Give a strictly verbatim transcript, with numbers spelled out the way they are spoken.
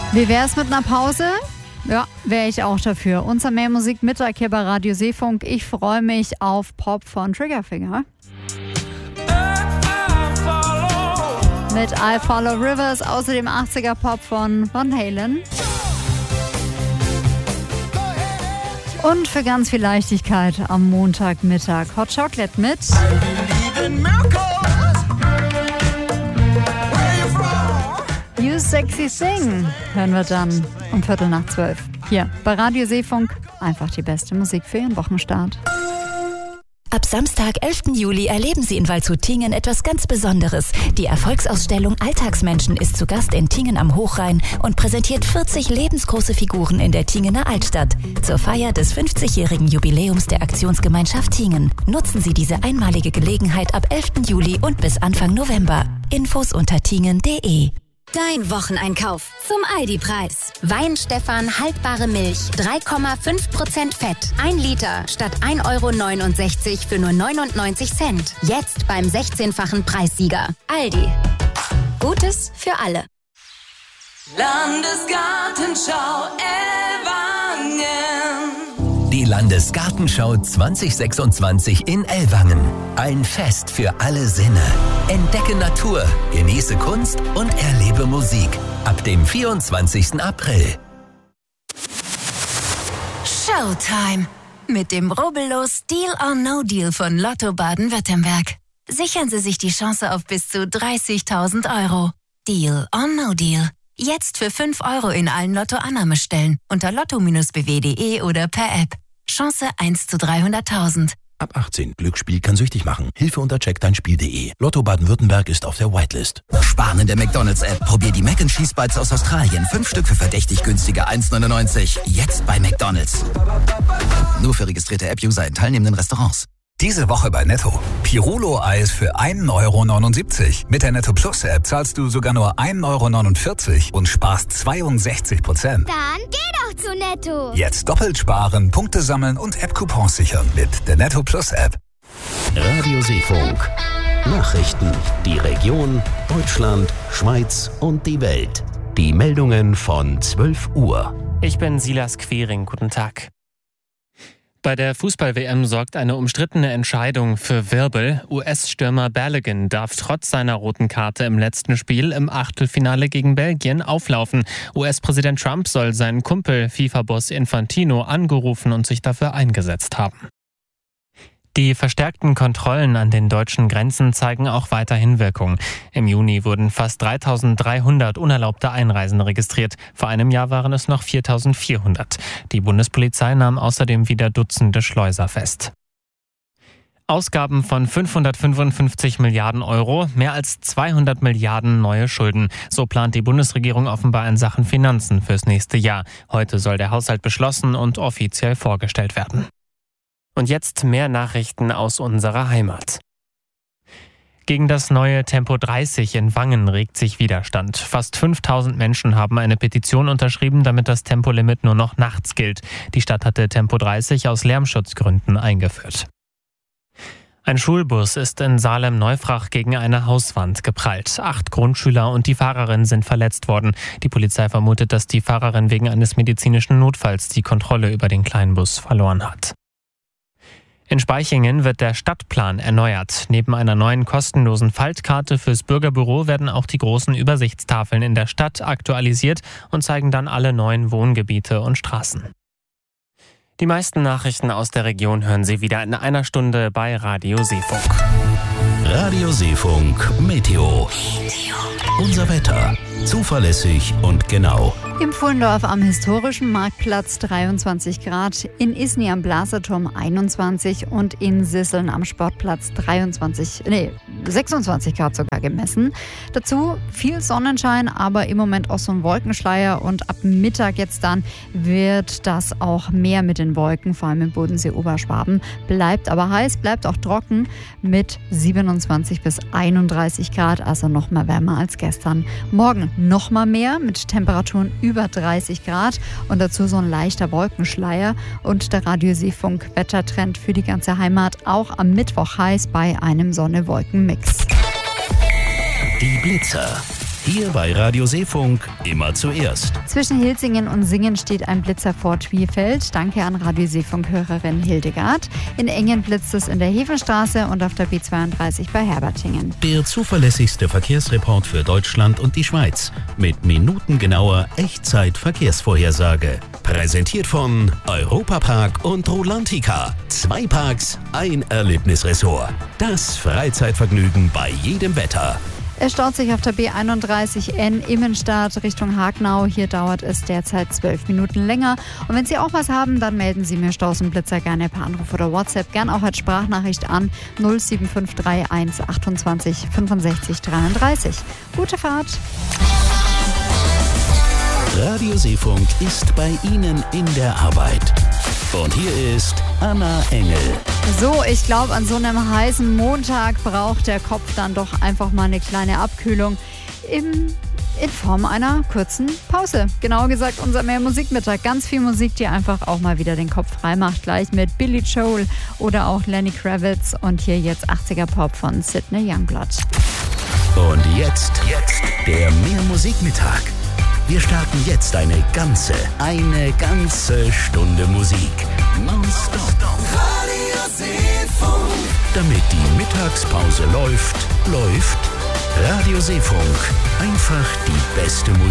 Wie wär's mit einer Pause? Ja, wäre ich auch dafür. Unser Mehr Musik Mittag hier bei Radio Seefunk. Ich freue mich auf Pop von Triggerfinger. Mit I Follow Rivers, außerdem achtziger Pop von Van Halen. Und für ganz viel Leichtigkeit am Montagmittag Hot Chocolate mit You Sexy Thing hören wir dann um Viertel nach zwölf. Hier bei Radio Seefunk, einfach die beste Musik für Ihren Wochenstart. Ab Samstag, elften Juli, erleben Sie in Waldshut-Tiengen etwas ganz Besonderes. Die Erfolgsausstellung Alltagsmenschen ist zu Gast in Tiengen am Hochrhein und präsentiert vierzig lebensgroße Figuren in der Tiengener Altstadt. Zur Feier des fünfzigjährigen Jubiläums der Aktionsgemeinschaft Tiengen. Nutzen Sie diese einmalige Gelegenheit ab elften Juli und bis Anfang November. Infos unter tiengen punkt de. Dein Wocheneinkauf zum Aldi-Preis. Wein Stefan haltbare Milch, drei Komma fünf Prozent Fett. ein Liter statt ein Euro neunundsechzig für nur neunundneunzig Cent. Jetzt beim sechzehnfachen Preissieger. Aldi. Gutes für alle. Landesgartenschau Ellwangen. Die Landesgartenschau zwanzig sechsundzwanzig in Ellwangen. Ein Fest für alle Sinne. Entdecke Natur, genieße Kunst und erlebe Musik. Ab dem vierundzwanzigsten April. Showtime! Mit dem rubbellos Deal or No Deal von Lotto Baden-Württemberg. Sichern Sie sich die Chance auf bis zu dreißigtausend Euro. Deal or No Deal. Jetzt für fünf Euro in allen Lotto-Annahmestellen unter lotto b w punkt de oder per App. Chance eins zu dreihunderttausend. Ab achtzehn. Glücksspiel kann süchtig machen. Hilfe unter check dein spiel punkt de. Lotto Baden-Württemberg ist auf der Whitelist. Sparen in der McDonalds-App. Probier die Mac and Cheese Bites aus Australien. Fünf Stück für verdächtig günstige eins neunundneunzig. Jetzt bei McDonalds. Nur für registrierte App-User in teilnehmenden Restaurants. Diese Woche bei Netto. Pirolo-Eis für ein Euro neunundsiebzig. Mit der Netto Plus App zahlst du sogar nur ein Euro neunundvierzig und sparst zweiundsechzig Prozent. Dann geh doch zu Netto. Jetzt doppelt sparen, Punkte sammeln und App-Coupons sichern mit der Netto Plus App. Radio Seefunk. Nachrichten. Die Region, Deutschland, Schweiz und die Welt. Die Meldungen von zwölf Uhr. Ich bin Silas Quering. Guten Tag. Bei der Fußball-W M sorgt eine umstrittene Entscheidung für Wirbel. U S-Stürmer Balogun darf trotz seiner roten Karte im letzten Spiel im Achtelfinale gegen Belgien auflaufen. U S-Präsident Trump soll seinen Kumpel FIFA-Boss Infantino angerufen und sich dafür eingesetzt haben. Die verstärkten Kontrollen an den deutschen Grenzen zeigen auch weiterhin Wirkung. Im Juni wurden fast dreitausenddreihundert unerlaubte Einreisen registriert. Vor einem Jahr waren es noch viertausendvierhundert. Die Bundespolizei nahm außerdem wieder Dutzende Schleuser fest. Ausgaben von fünfhundertfünfundfünfzig Milliarden Euro, mehr als zweihundert Milliarden neue Schulden. So plant die Bundesregierung offenbar in Sachen Finanzen fürs nächste Jahr. Heute soll der Haushalt beschlossen und offiziell vorgestellt werden. Und jetzt mehr Nachrichten aus unserer Heimat. Gegen das neue Tempo dreißig in Wangen regt sich Widerstand. Fast fünftausend Menschen haben eine Petition unterschrieben, damit das Tempolimit nur noch nachts gilt. Die Stadt hatte Tempo dreißig aus Lärmschutzgründen eingeführt. Ein Schulbus ist in Salem-Neufrach gegen eine Hauswand geprallt. Acht Grundschüler und die Fahrerin sind verletzt worden. Die Polizei vermutet, dass die Fahrerin wegen eines medizinischen Notfalls die Kontrolle über den Kleinbus verloren hat. In Spaichingen wird der Stadtplan erneuert. Neben einer neuen kostenlosen Faltkarte fürs Bürgerbüro werden auch die großen Übersichtstafeln in der Stadt aktualisiert und zeigen dann alle neuen Wohngebiete und Straßen. Die meisten Nachrichten aus der Region hören Sie wieder in einer Stunde bei Radio Seefunk. Radio Seefunk Meteo. Unser Wetter. Zuverlässig und genau. Im Pfullendorf am historischen Marktplatz dreiundzwanzig Grad, in Isny am Blaserturm einundzwanzig und in Sisseln am Sportplatz dreiundzwanzig, nee, sechsundzwanzig Grad sogar gemessen. Dazu viel Sonnenschein, aber im Moment auch so ein Wolkenschleier und ab Mittag jetzt dann wird das auch mehr mit den Wolken, vor allem im Bodensee Oberschwaben. Bleibt aber heiß, bleibt auch trocken mit siebenundzwanzig bis einunddreißig Grad, also noch mal wärmer als gestern. Morgen noch mal mehr mit Temperaturen über dreißig Grad und dazu so ein leichter Wolkenschleier und der Radio Seefunk Wettertrend für die ganze Heimat auch am Mittwoch heiß bei einem Sonne-Wolken-Mix. Die Blitzer. Hier bei Radio Seefunk immer zuerst. Zwischen Hilsingen und Singen steht ein Blitzer vor Twiefeld. Danke an Radio Seefunk-Hörerin Hildegard. In Engen blitzt es in der Hefenstraße und auf der B zweiunddreißig bei Herbertingen. Der zuverlässigste Verkehrsreport für Deutschland und die Schweiz. Mit minutengenauer Echtzeit-Verkehrsvorhersage. Präsentiert von Europapark und Rolantica. Zwei Parks, ein Erlebnisressort. Das Freizeitvergnügen bei jedem Wetter. Es staut sich auf der B einunddreißig N Immenstadt Richtung Hagenau. Hier dauert es derzeit zwölf Minuten länger. Und wenn Sie auch was haben, dann melden Sie mir Staus und Blitzer gerne per Anruf oder WhatsApp. Gern auch als Sprachnachricht an null sieben fünf drei eins achtundzwanzig fünfundsechzig dreiunddreißig. Gute Fahrt! Radio Seefunk ist bei Ihnen in der Arbeit. Und hier ist Anna Engel. So, ich glaube, an so einem heißen Montag braucht der Kopf dann doch einfach mal eine kleine Abkühlung im, in Form einer kurzen Pause. Genauer gesagt, unser Mehr Musikmittag. Ganz viel Musik, die einfach auch mal wieder den Kopf frei macht. Gleich mit Billy Joel oder auch Lenny Kravitz und hier jetzt achtziger Pop von Sidney Youngblood. Und jetzt, jetzt der Mehr Musikmittag. Wir starten jetzt eine ganze, eine ganze Stunde Musik. Nonstop. Radio Seefunk. Damit die Mittagspause läuft, läuft Radio Seefunk. Einfach die beste Musik.